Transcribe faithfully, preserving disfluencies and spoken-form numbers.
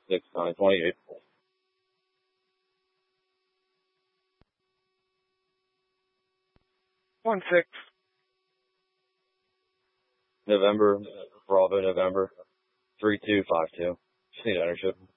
six nine twenty-eight. One six. November, Bravo November, three two five two. Just need ownership.